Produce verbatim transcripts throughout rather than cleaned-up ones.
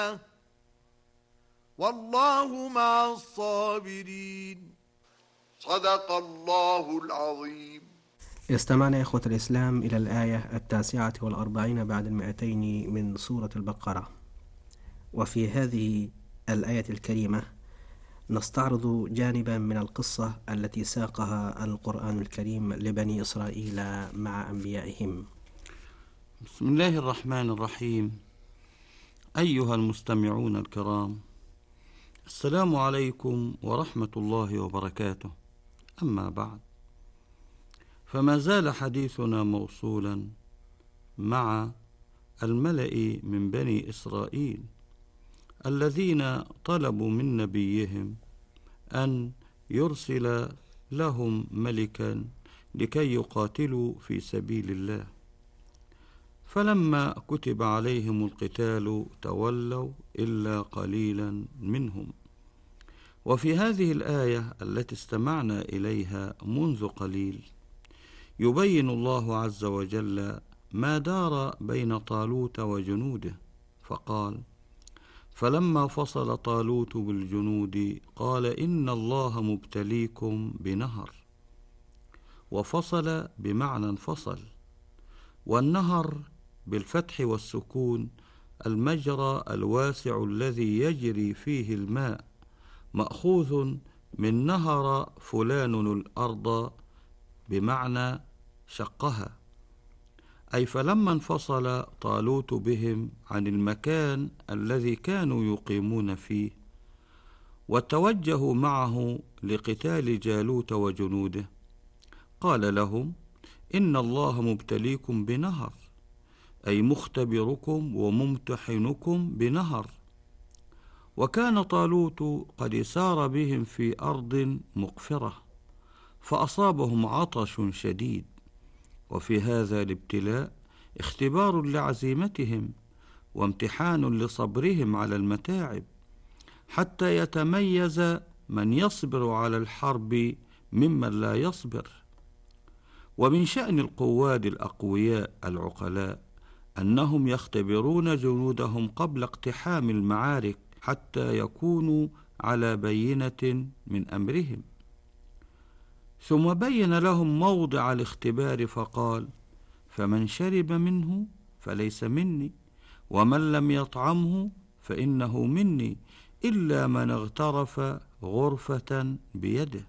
والله مع الصابرين. صدق الله العظيم. استمعنا إخوة الإسلام إلى الآية التاسعة والأربعين بعد المئتين من سورة البقرة. وفي هذه الآية الكريمة نستعرض جانبا من القصة التي ساقها القرآن الكريم لبني إسرائيل مع أنبيائهم. بسم الله الرحمن الرحيم. أيها المستمعون الكرام، السلام عليكم ورحمة الله وبركاته. أما بعد، فما زال حديثنا موصولا مع الملأ من بني إسرائيل الذين طلبوا من نبيهم أن يرسل لهم ملكا لكي يقاتلوا في سبيل الله، فلما كتب عليهم القتال تولوا إلا قليلا منهم. وفي هذه الآية التي استمعنا إليها منذ قليل يبين الله عز وجل ما دار بين طالوت وجنوده، فقال: فلما فصل طالوت بالجنود قال إن الله مبتليكم بنهر. وفصل بمعنى انفصل، والنهر بالفتح والسكون المجرى الواسع الذي يجري فيه الماء، مأخوذ من نهر فلان الأرض بمعنى شقها، أي فلما انفصل طالوت بهم عن المكان الذي كانوا يقيمون فيه وتوجهوا معه لقتال جالوت وجنوده، قال لهم: إن الله مبتليكم بنهر، أي مختبركم وممتحنكم بنهر. وكان طالوت قد سار بهم في أرض مقفرة فأصابهم عطش شديد، وفي هذا الابتلاء اختبار لعزيمتهم وامتحان لصبرهم على المتاعب، حتى يتميز من يصبر على الحرب ممن لا يصبر. ومن شأن القواد الأقوياء العقلاء أنهم يختبرون جنودهم قبل اقتحام المعارك حتى يكونوا على بينة من أمرهم. ثم بين لهم موضع الاختبار فقال: فمن شرب منه فليس مني، ومن لم يطعمه فإنه مني، إلا من اغترف غرفة بيده.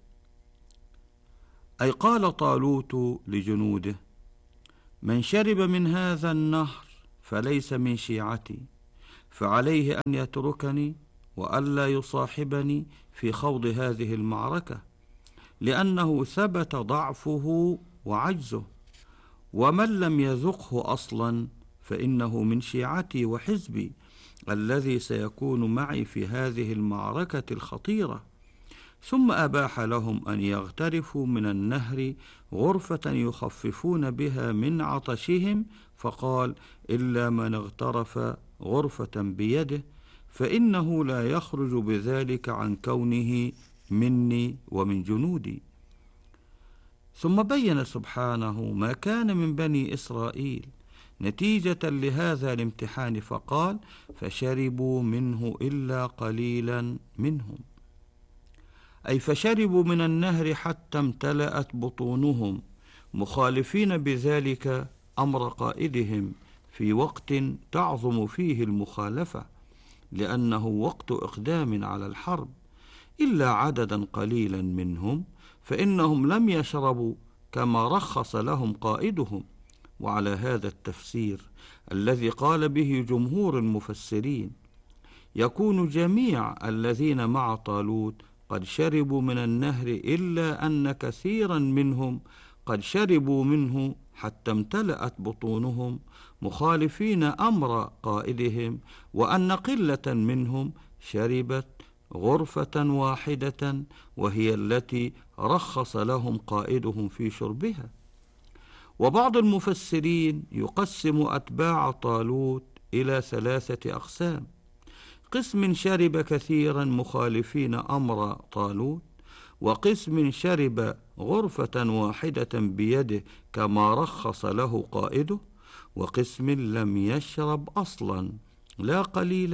أي قال طالوت لجنوده: من شرب من هذا النهر فليس من شيعتي، فعليه أن يتركني وألا يصاحبني في خوض هذه المعركة، لأنه ثبت ضعفه وعجزه. ومن لم يذقه أصلا فإنه من شيعتي وحزبي الذي سيكون معي في هذه المعركة الخطيرة. ثم أباح لهم أن يغترفوا من النهر غرفة يخففون بها من عطشهم، فقال: إلا من اغترف غرفة بيده، فإنه لا يخرج بذلك عن كونه مني ومن جنودي. ثم بين سبحانه ما كان من بني إسرائيل نتيجة لهذا الامتحان، فقال: فشربوا منه إلا قليلا منهم، أي فشربوا من النهر حتى امتلأت بطونهم، مخالفين بذلك أمر قائدهم في وقت تعظم فيه المخالفة، لأنه وقت إقدام على الحرب، إلا عددا قليلا منهم فإنهم لم يشربوا كما رخص لهم قائدهم. وعلى هذا التفسير الذي قال به جمهور المفسرين يكون جميع الذين مع طالوت قد شربوا من النهر، إلا أن كثيرا منهم قد شربوا منه حتى امتلأت بطونهم مخالفين أمر قائدهم، وأن قلة منهم شربت غرفة واحدة وهي التي رخص لهم قائدهم في شربها. وبعض المفسرين يقسم أتباع طالوت إلى ثلاثة أقسام: قسم شرب كثيرا مخالفين أمر طالوت، وقسم شرب غرفة واحدة بيده كما رخص له قائده، وقسم لم يشرب أصلا لا قليلا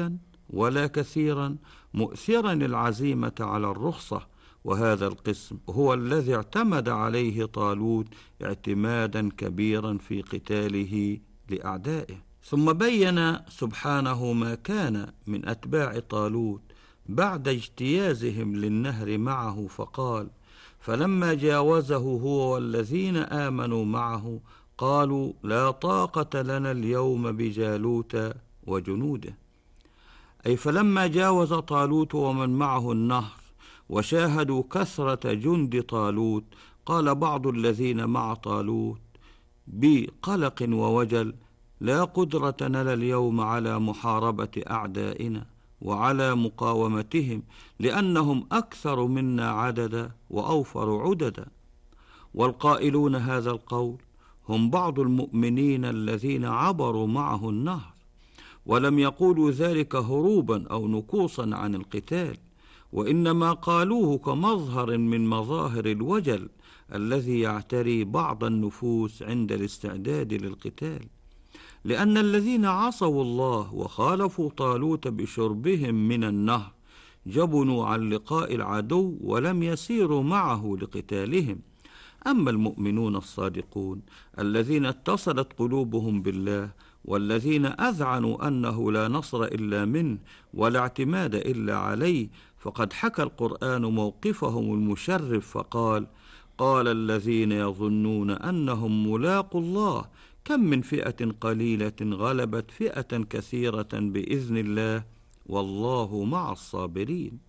ولا كثيرا، مؤثرا العزيمة على الرخصة، وهذا القسم هو الذي اعتمد عليه طالوت اعتمادا كبيرا في قتاله لأعدائه. ثم بين سبحانه ما كان من أتباع طالوت بعد اجتيازهم للنهر معه، فقال: فلما جاوزه هو والذين آمنوا معه قالوا لا طاقة لنا اليوم بجالوت وجنوده. أي فلما جاوز طالوت ومن معه النهر وشاهدوا كثرة جند طالوت، قال بعض الذين مع طالوت بقلق ووجل: لا قدرة لنا اليوم على محاربة أعدائنا وعلى مقاومتهم، لأنهم أكثر منا عددا وأوفر عددا. والقائلون هذا القول هم بعض المؤمنين الذين عبروا معه النهر، ولم يقولوا ذلك هروبا أو نكوصا عن القتال، وإنما قالوه كمظهر من مظاهر الوجل الذي يعتري بعض النفوس عند الاستعداد للقتال، لأن الذين عصوا الله وخالفوا طالوت بشربهم من النهر جبنوا عن لقاء العدو ولم يسيروا معه لقتالهم. أما المؤمنون الصادقون الذين اتصلت قلوبهم بالله والذين أذعنوا أنه لا نصر إلا منه ولا اعتماد إلا عليه، فقد حكى القرآن موقفهم المشرف فقال: قال الذين يظنون أنهم ملاقوا الله كم من فئة قليلة غلبت فئة كثيرة بإذن الله والله مع الصابرين.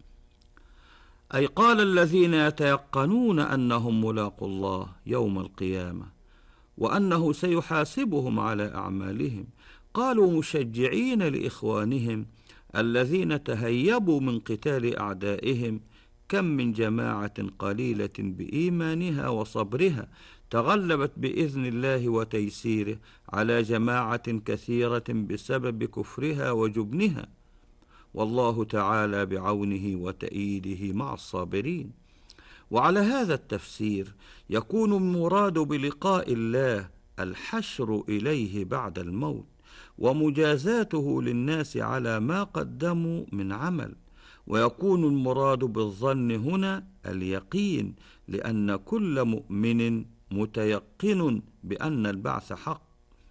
أي قال الذين يتيقنون أنهم ملاقوا الله يوم القيامة وأنه سيحاسبهم على أعمالهم، قالوا مشجعين لإخوانهم الذين تهيبوا من قتال أعدائهم: كم من جماعة قليلة بإيمانها وصبرها تغلبت بإذن الله وتيسيره على جماعة كثيرة بسبب كفرها وجبنها، والله تعالى بعونه وتأييده مع الصابرين. وعلى هذا التفسير يكون المراد بلقاء الله الحشر إليه بعد الموت ومجازاته للناس على ما قدموا من عمل، ويكون المراد بالظن هنا اليقين، لأن كل مؤمن متيقن بأن البعث حق.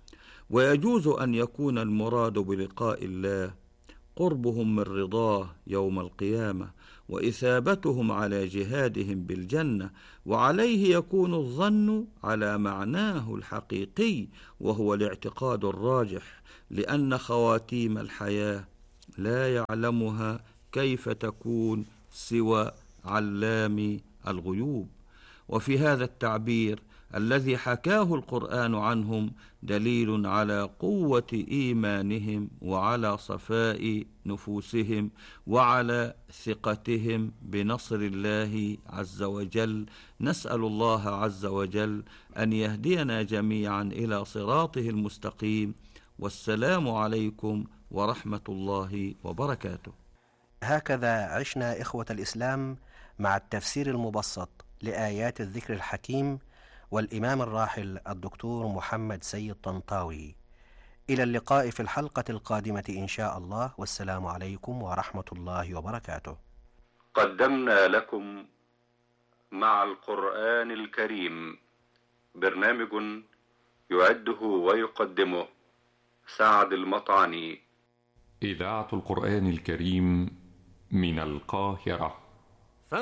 ويجوز أن يكون المراد بلقاء الله قربهم من رضاه يوم القيامة وإثابتهم على جهادهم بالجنة، وعليه يكون الظن على معناه الحقيقي وهو الاعتقاد الراجح، لأن خواتيم الحياة لا يعلمها كيف تكون سوى علام الغيوب. وفي هذا التعبير الذي حكاه القرآن عنهم دليل على قوة إيمانهم وعلى صفاء نفوسهم وعلى ثقتهم بنصر الله عز وجل. نسأل الله عز وجل أن يهدينا جميعا إلى صراطه المستقيم، والسلام عليكم ورحمة الله وبركاته. هكذا عشنا إخوة الإسلام مع التفسير المبسط لآيات الذكر الحكيم والإمام الراحل الدكتور محمد سيد طنطاوي. إلى اللقاء في الحلقة القادمة إن شاء الله، والسلام عليكم ورحمة الله وبركاته. قدمنا لكم مع القرآن الكريم برنامج يعده ويقدمه سعد المطعني. إذاعة القرآن الكريم من القاهرة.